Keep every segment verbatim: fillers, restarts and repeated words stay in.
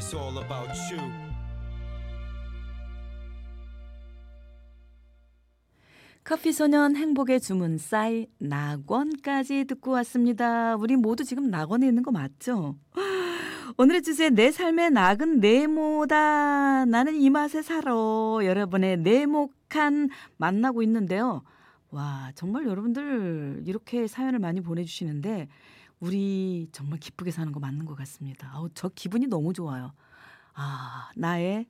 It's all about you. 커피소년 행복의 주문사이 낙원까지 듣고 왔습니다. 우리 모두 지금 낙원에 있는 거 맞죠? 오늘의 주제 내 삶의 낙은 네모다. 나는 이 맛에 살아. 여러분의 네모칸 만나고 있는데요. 와, 정말 여러분들 이렇게 사연을 많이 보내주시는데 우리 정말 기쁘게 사는 거 맞는 것 같습니다. 아우, 저 기분이 너무 좋아요. 아, 나의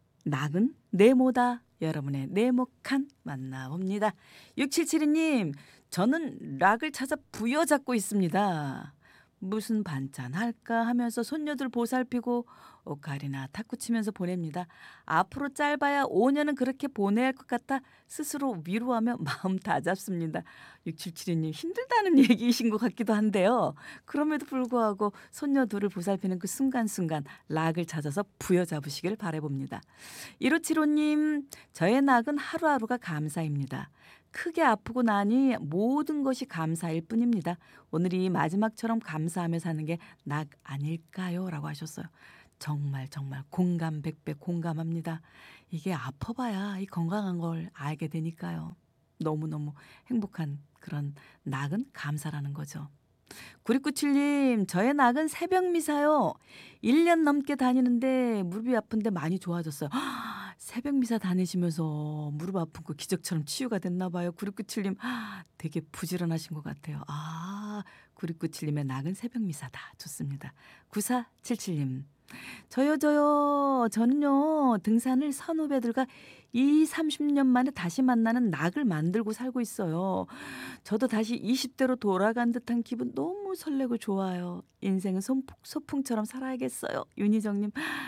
낙은 네모다. 여러분의 네모칸 만나봅니다. 육칠칠이 님, 저는 락을 찾아 부여잡고 있습니다. 무슨 반찬 할까 하면서 손녀들 보살피고 오카리나 탁구 치면서 보냅니다. 앞으로 짧아야 오 년은 그렇게 보내야 할 것 같아 스스로 위로하며 마음 다잡습니다. 육칠칠이 님 힘들다는 얘기이신 것 같기도 한데요. 그럼에도 불구하고 손녀들을 보살피는 그 순간순간 락을 찾아서 부여잡으시길 바라봅니다. 일오칠오 님, 저의 낙은 하루하루가 감사입니다. 크게 아프고 나니 모든 것이 감사일 뿐입니다. 오늘이 마지막처럼 감사하며 사는 게 낙 아닐까요? 라고 하셨어요. 정말 정말 공감 백배 공감합니다. 이게 아파봐야 이 건강한 걸 알게 되니까요. 너무너무 행복한 그런 낙은 감사라는 거죠. 구육구칠 님, 저의 낙은 새벽 미사요. 일 년 넘게 다니는데 무릎이 아픈데 많이 좋아졌어요. 헉, 새벽 미사 다니시면서 무릎 아픈 거 기적처럼 치유가 됐나 봐요. 구육구칠 님 되게 부지런하신 것 같아요. 아, 구육구칠 님의 낙은 새벽 미사다. 좋습니다. 구사칠칠 님, 저요 저요 저는요 등산을 선후배들과 이, 삼십 년 만에 다시 만나는 낙을 만들고 살고 있어요. 저도 다시 이십 대로 돌아간 듯한 기분 너무 설레고 좋아요. 인생은 소풍, 소풍처럼 살아야겠어요. 윤희정님,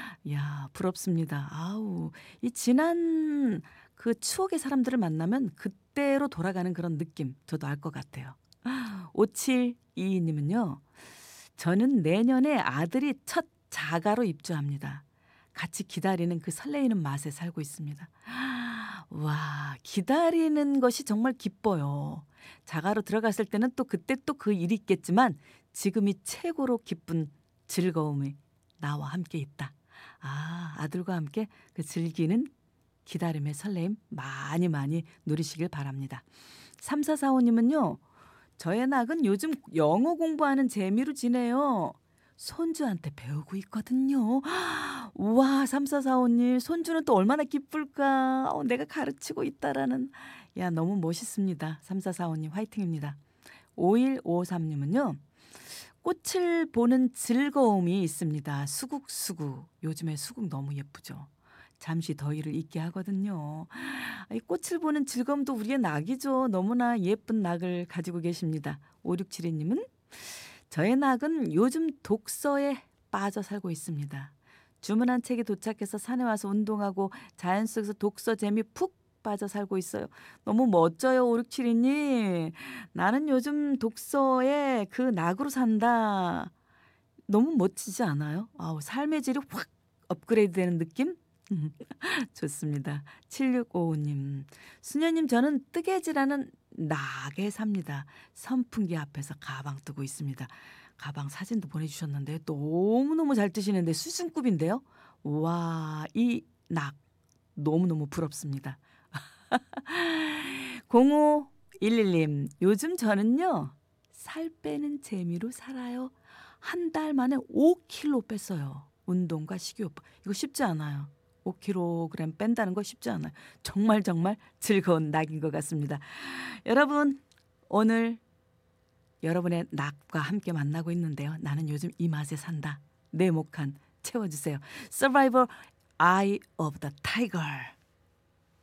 야 부럽습니다. 아우, 이 지난 그 추억의 사람들을 만나면 그때로 돌아가는 그런 느낌 저도 알 것 같아요. 오칠이이 님은요, 저는 내년에 아들이 첫 자가로 입주합니다. 같이 기다리는 그 설레이는 맛에 살고 있습니다. 와, 기다리는 것이 정말 기뻐요. 자가로 들어갔을 때는 또 그때 또 그 일이 있겠지만 지금이 최고로 기쁜 즐거움이 나와 함께 있다. 아, 아들과 함께 그 즐기는 기다림의 설레임 많이 많이 누리시길 바랍니다. 삼사사오 님은요, 저의 낙은 요즘 영어 공부하는 재미로 지내요. 손주한테 배우고 있거든요. 우와, 삼사사오 님 손주는 또 얼마나 기쁠까. 어, 내가 가르치고 있다라는. 야, 너무 멋있습니다. 삼사사오 님 화이팅입니다. 오일오삼 님은요, 꽃을 보는 즐거움이 있습니다. 수국수국. 요즘에 수국 너무 예쁘죠. 잠시 더위를 잊게 하거든요. 이 꽃을 보는 즐거움도 우리의 낙이죠. 너무나 예쁜 낙을 가지고 계십니다. 오육칠이 님은 저의 낙은 요즘 독서에 빠져 살고 있습니다. 주문한 책이 도착해서 산에 와서 운동하고 자연 속에서 독서 재미 푹 빠져 살고 있어요. 너무 멋져요, 오육칠이 님. 나는 요즘 독서에 그 낙으로 산다. 너무 멋지지 않아요? 아우, 삶의 질이 확 업그레이드 되는 느낌? 좋습니다. 칠육오오 님, 수녀님, 저는 뜨개질하는 낙에 삽니다. 선풍기 앞에서 가방 뜨고 있습니다. 가방 사진도 보내주셨는데 너무너무 잘 뜨시는데 수준급인데요. 와, 이 낙 너무너무 부럽습니다. 공오일일 님, 요즘 저는요 살 빼는 재미로 살아요. 한 달 만에 오 킬로그램 뺐어요. 운동과 식이요법, 이거 쉽지 않아요. 오 킬로그램 뺀다는 거 쉽지 않아요. 정말 정말 즐거운 낙인 것 같습니다. 여러분, 오늘 여러분의 낙과 함께 만나고 있는데요. 나는 요즘 이 맛에 산다. 내 목한 채워주세요. Survivor Eye of the Tiger.